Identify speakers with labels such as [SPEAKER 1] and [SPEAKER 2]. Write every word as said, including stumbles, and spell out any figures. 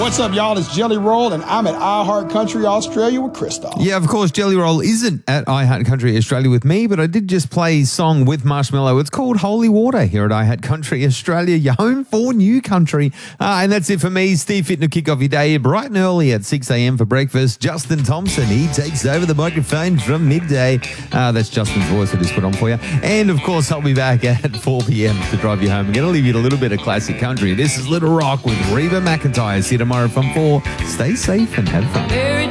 [SPEAKER 1] What's up, y'all? It's Jelly Roll, and I'm at I Heart Country Australia with Christoph.
[SPEAKER 2] Yeah, of course, Jelly Roll isn't at I Heart Country Australia with me, but I did just play a song with Marshmello. It's called Holy Water here at I Heart Country Australia, your home for new country. Uh, and that's it for me. Steve Fitton to kick off your day bright and early at six a.m. for breakfast. Justin Thompson, he takes over the microphone from midday. Uh, that's Justin's voice I just put on for you. And, of course, I'll be back at four p.m. to drive you home. I'm going to leave you a little bit of classic country. This is Little Rock with Reba McEntire. See you tomorrow from four. Stay safe and have fun.